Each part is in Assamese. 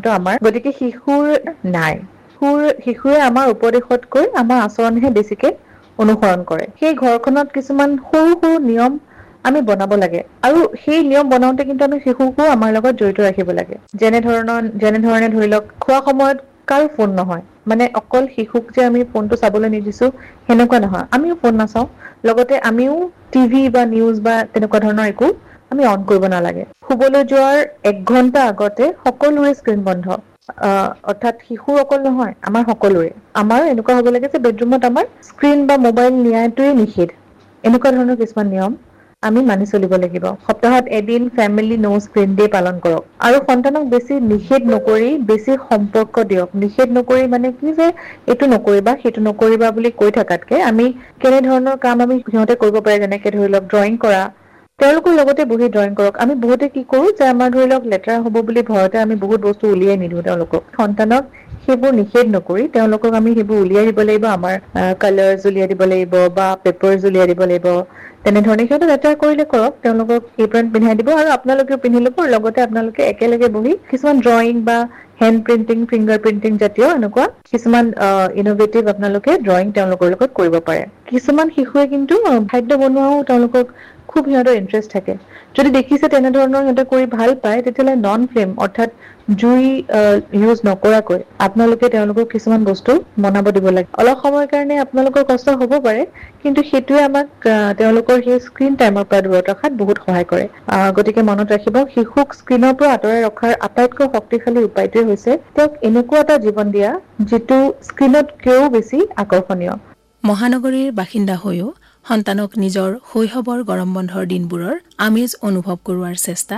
আমাৰ গতিকে শিশুৰ নাই শিশুৱে আমাৰ উপদেশতকৈ আমাৰ আচৰণহে বেছিকে অনুসৰণ কৰে সেই ঘৰখনত কিছুমান সৰু সৰু নিয়ম আমি বনাব লাগে আৰু সেই নিয়ম বনাওঁতে কিন্তু আমি শিশুকো আমাৰ লগত জড়িত ৰাখিব লাগে যেনে ধৰণে ধৰি লওক খোৱা সময়ত কাৰো ফোন নহয় মানে অকল শিশুক যে আমি ফোনটো চাবলৈ নিদিছো সেনেকুৱা নহয় আমিও ফোন নাচাওঁ লগতে আমিও টিভি বা নিউজ বা তেনেকুৱা ধৰণৰ একো আমি অন কৰিব নালাগে শুবলৈ যোৱাৰ 1 ঘন্টা আগতে সকলোৰে স্ক্ৰীন বন্ধ অৰ্থাৎ শিশুৰ অকল নহয় আমাৰ সকলোৰে আমাৰ এনেকুৱা হ'ব লাগে যে বেডৰুমত আমাৰ স্ক্ৰীন বা মোবাইল নিয়াটোৱে নিষেধ এনেকুৱা ধৰণৰ কিছুমান নিয়ম আমি মানি চলিব লাগিব সপ্তাহত এদিন ফেমিলি নো স্ক্ৰীন ডে পালন কৰক আৰু সন্তানক বেছি নিষেধ নকৰি বেছি সম্পৰ্ক দিয়ক নিষেধ নকৰি মানে কি যে এইটো নকৰিবা সেইটো নকৰিবা বুলি কৈ থাকাতকে আমি কেনে ধৰণৰ কাম আমি সিহঁতে কৰিব পাৰে যেনেকে ধৰি লওক ড্ৰয়িং কৰা তেওঁলোকৰ লগতে বহি ড্ৰয়িং কৰক আমি বহুতে কি কৰো যে আমাৰ ধৰি লওক লেতেৰা হ'ব বুলি ভয়তে আমি বহুত বস্তু উলিয়াই নিদিওঁ তেওঁলোকক সন্তানক সেইবোৰ নিষেধ নকৰি তেওঁলোকক আমি সেইবোৰ উলিয়াই দিব লাগিব আমাৰ কালাৰ্ছ উলিয়াই দিব লাগিব বা পেপাৰ্ছ উলিয়াই দিব লাগিব তেনেধৰণে সিহঁতে লেতেৰা কৰিলে কৰক তেওঁলোকক এপ্ৰন পিন্ধাই দিব আৰু আপোনালোকেও পিন্ধি ল'ব আৰু লগতে আপোনালোকে একেলগে বহি কিছুমান ড্ৰয়িং বা হেণ্ড প্ৰিন্টিং ফিংগাৰ প্ৰিন্টিং জাতীয় এনেকুৱা কিছুমান ইনোভেটিভ আপোনালোকে ড্ৰয়িং তেওঁলোকৰ লগত কৰিব পাৰে কিছুমান শিশুৱে কিন্তু খাদ্য বনোৱাও তেওঁলোকক খুব সিহঁতৰ ইন্টাৰেষ্ট থাকে যদি দেখিছে তেনেধৰণৰ সিহঁতে কৰি ভাল পায় তেতিয়াহ'লে নন ফ্লেম অৰ্থাৎ জুই ইউজ নকৰাকৈ আপোনালোকে তেওঁলোকক কিছুমান বস্তু বনাব দিব লাগে অলপ সময়ৰ কাৰণে আপোনালোকৰ কষ্ট হ'ব পাৰে কিন্তু সেইটোৱে আমাক তেওঁলোকৰ সেই স্ক্ৰীন টাইমৰ পৰা দূৰত ৰখাত বহুত সহায় কৰে গতিকে মনত ৰাখিব শিশুক স্ক্ৰীনৰ পৰা আঁতৰাই ৰখাৰ আটাইতকৈ শক্তিশালী উপায়টোৱে হৈছে তেওঁক এনেকুৱা এটা জীৱন দিয়া যিটো স্ক্ৰীনতকৈও বেছি আকৰ্ষণীয় মহানগৰীৰ বাসিন্দা হৈও সন্তানক নিজৰ শৈশৱৰ গৰম বন্ধৰ দিনবোৰৰ আমেজ অনুভৱ কৰোৱাৰ চেষ্টা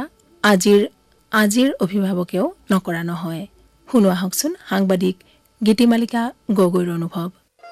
আজিৰ অভিভাৱকেও নকৰা নহয় শুনোৱা হওকচোন সাংবাদিক গীতিমালিকা গগৈৰ অনুভৱ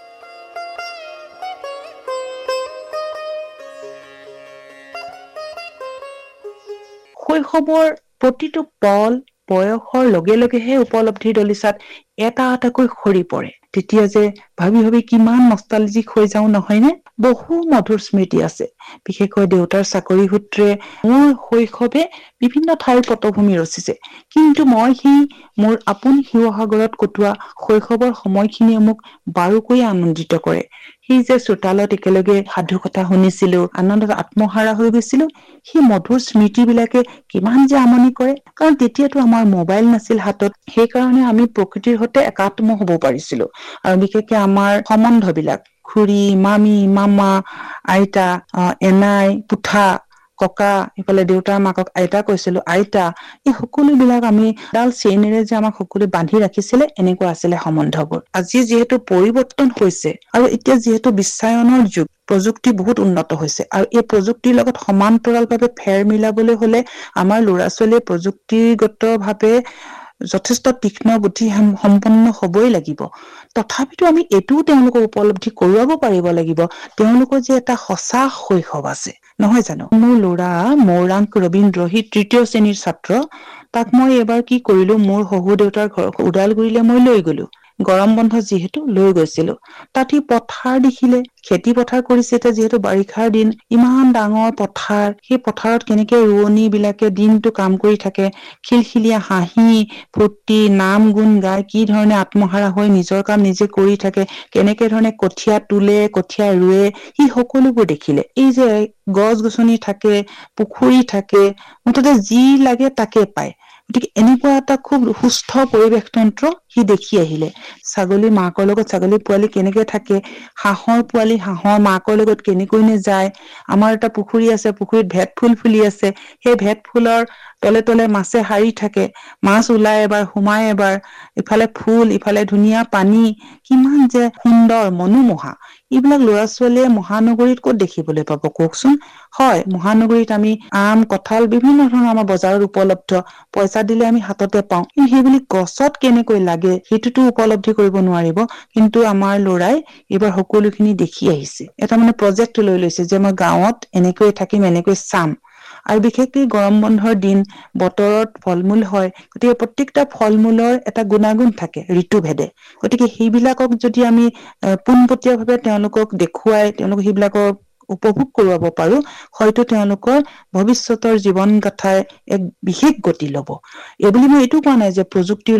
শৈশৱৰ প্ৰতিটো পল বয়সৰ লগে লগেহে উপলব্ধিৰ দলিচাত এটা এটাকৈ সৰি পৰে তেতিয়া যে ভাবি ভাবি কিমান নষ্টালজিক হৈ যাও নহয়নে বহু মধুৰ স্মৃতি আছে বিশেষকৈ দেউতাৰ চাকৰি সূত্ৰে মোৰ শৈশৱে বিভিন্ন ঠাইৰ পটভূমি ৰচিছে কিন্তু মই মোৰ আপোন শিৱসাগৰত কটোৱা শৈশৱৰ সময়খিনিয়ে মোক বাৰুকৈ আনন্দিত কৰে সেই যে চোতালত একেলগে সাধু কথা শুনিছিলো আনন্দত আত্মহাৰা হৈ গৈছিলো সেই মধুৰ স্মৃতিবিলাকে কিমান যে আমনি কৰে কাৰণ তেতিয়াতো আমাৰ মোবাইল নাছিল হাতত সেইকাৰণে আমি প্ৰকৃতিৰ সৈতে একাত্ম হ'ব পাৰিছিলো আৰু বিশেষকৈ আমাৰ সম্বন্ধবিলাক খুৰী মামী মামা আইতা এনাই পুথা ককা ইফালে দেউতাৰ মাকক আইতা কৈছিলো আইতা এই সকলো বিলাক আমি ডাল চেইনেৰে যে আমাক সকলো বান্ধি ৰাখিছিলে এনেকুৱা আছিলে সম্বন্ধবোৰ আজি যিহেতু পৰিৱৰ্তন হৈছে আৰু এতিয়া যিহেতু বিশ্বায়নৰ যুগ প্ৰযুক্তি বহুত উন্নত হৈছে আৰু এই প্ৰযুক্তিৰ লগত সমান্তৰালভাৱে ফেৰ মিলাবলৈ হলে আমাৰ ল'ৰা ছোৱালীয়ে প্ৰযুক্তিগতভাৱে যথেষ্ট তীক্ষ্ণ বুদ্ধি সম্পন্ন হবই লাগিব তথাপিতো আমি এইটোও তেওঁলোকক উপলব্ধি কৰোৱাব পাৰিব লাগিব তেওঁলোকৰ যে এটা সঁচা শৈশৱ আছে নহয় জানো মোৰ ল'ৰা মৌৰাংক ৰবীন্দ্ৰ সি ৩য় শ্ৰেণীৰ ছাত্ৰ তাক মই এবাৰ কি কৰিলো মোৰ শহুৰ দেউতাৰ ঘৰ ওদালগুৰিলে মই লৈ গলো গৰম বন্ধ যিহেতু লৈ গৈছিলো তাত সি পথাৰ দেখিলে খেতি পথাৰ কৰিছে এতিয়া যিহেতু বাৰিষাৰ দিন ইমান ডাঙৰ পথাৰ সেই পথাৰত কেনেকে ৰোৱনী বিলাকে দিনটো কাম কৰি থাকে খিলখিলীয়া হাঁহি ফূৰ্তি নাম গুণ গাই কি ধৰণে আত্মহাৰা হৈ নিজৰ কাম নিজে কৰি থাকে কেনেকে ধৰণে কঠীয়া তোলে কঠীয়া ৰুৱে সি সকলোবোৰ দেখিলে এই যে গছ গছনি থাকে পুখুৰী থাকে মুঠতে যি লাগে তাকে পায় গতিকে এনেকুৱা এটা খুব সুস্থ পৰিৱেশ তন্ত্ৰ সি দেখি আহিলে ছাগলী মাকৰ লগত ছাগলী পোৱালি কেনেকে থাকে হাঁহৰ পোৱালি হাঁহৰ মাকৰ লগত কেনেকৈনে যায় আমাৰ এটা পুখুৰী আছে পুখুৰীত ভেট ফুল ফুলি আছে সেই ভেট ফুলৰ তলে তলে মাছে হাৰি থাকে মাছ ওলাই এবাৰ সোমাই এবাৰ ইফালে ফুল ইফালে ধুনীয়া পানী কিমান যে সুন্দৰ মনোমোহা এইবিলাক ল'ৰা ছোৱালীয়ে মহানগৰীত ক'ত দেখিবলৈ পাব কওকচোন হয় মহানগৰীত আমি আম কঁঠাল বিভিন্ন ধৰণৰ আমাৰ বজাৰত উপলব্ধ পইচা দিলে আমি হাততে পাওঁ কিন্তু সেইবুলি গছত কেনেকৈ লাগে সেইটোতো উপলব্ধি কৰিব নোৱাৰিব কিন্তু আমাৰ ল'ৰাই এইবাৰ সকলোখিনি দেখি আহিছে এটা মানে প্ৰজেক্ট লৈ লৈছে যে মই গাঁৱত এনেকৈ থাকিম এনেকৈ চাম আৰু বিশেষকৈ গৰম বন্ধৰ দিন বতৰত ফল মূল হয় গতিকে প্ৰত্যেকটা ফল মূলৰ এটা গুণাগুণ থাকে ঋতুভেদে গতিকে সেইবিলাকক যদি আমি পোনপটীয়াভাৱে তেওঁলোকক দেখুৱাই তেওঁলোক সেইবিলাকৰ উপভোগ কৰোৱাব পাৰো হয়তো তেওঁলোকৰ ভৱিষ্যতৰ জীৱন গাথাই এক বিশেষ গতি ল'ব এইবুলি মই এইটো কোৱা নাই যে প্ৰযুক্তিৰ